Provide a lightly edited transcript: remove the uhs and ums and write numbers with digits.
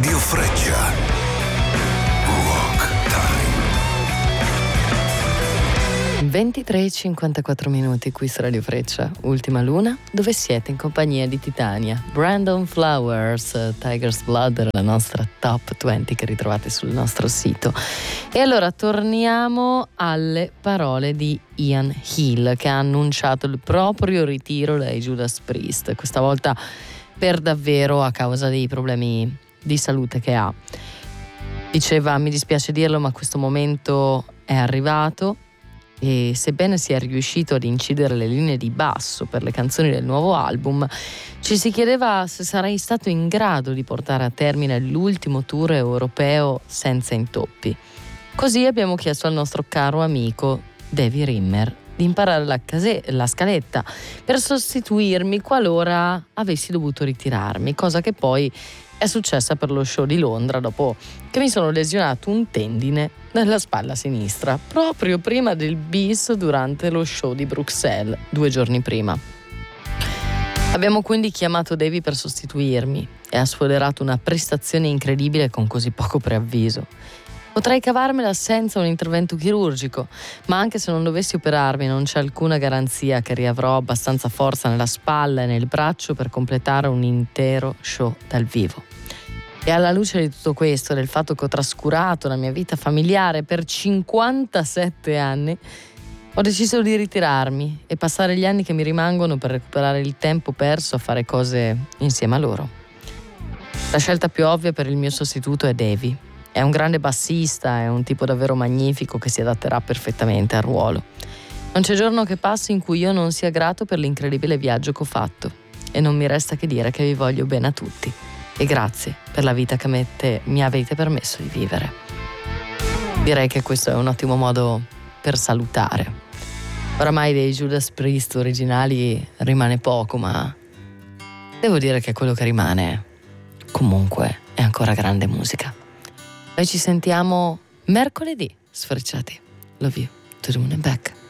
Radio Freccia. Rock Time. 23:54 minuti qui su Radio Freccia, Ultima Luna, dove siete in compagnia di Titania. Brandon Flowers, Tiger's Blood, la nostra top 20 che ritrovate sul nostro sito. E allora torniamo alle parole di Ian Hill, che ha annunciato il proprio ritiro dai Judas Priest, questa volta per davvero a causa dei problemi di salute che ha. Diceva: mi dispiace dirlo, ma questo momento è arrivato, e sebbene sia riuscito ad incidere le linee di basso per le canzoni del nuovo album, ci si chiedeva se sarei stato in grado di portare a termine l'ultimo tour europeo senza intoppi. Così abbiamo chiesto al nostro caro amico Davy Rimmer di imparare la scaletta per sostituirmi qualora avessi dovuto ritirarmi, cosa che poi è successa per lo show di Londra, dopo che mi sono lesionato un tendine nella spalla sinistra, proprio prima del bis durante lo show di Bruxelles 2 giorni prima. Abbiamo quindi chiamato Davy per sostituirmi e ha sfoderato una prestazione incredibile con così poco preavviso. Potrei cavarmela senza un intervento chirurgico, ma anche se non dovessi operarmi non c'è alcuna garanzia che riavrò abbastanza forza nella spalla e nel braccio per completare un intero show dal vivo. E alla luce di tutto questo, del fatto che ho trascurato la mia vita familiare per 57 anni, ho deciso di ritirarmi e passare gli anni che mi rimangono per recuperare il tempo perso a fare cose insieme a loro. La scelta più ovvia per il mio sostituto è Davy. È un grande bassista, è un tipo davvero magnifico che si adatterà perfettamente al ruolo. Non c'è giorno che passi in cui io non sia grato per l'incredibile viaggio che ho fatto, e non mi resta che dire che vi voglio bene a tutti e grazie per la vita che mi avete permesso di vivere. Direi che questo è un ottimo modo per salutare. Oramai dei Judas Priest originali rimane poco, ma devo dire che quello che rimane comunque è ancora grande musica. Noi ci sentiamo mercoledì, sfrecciati. Love you, to the moon and back.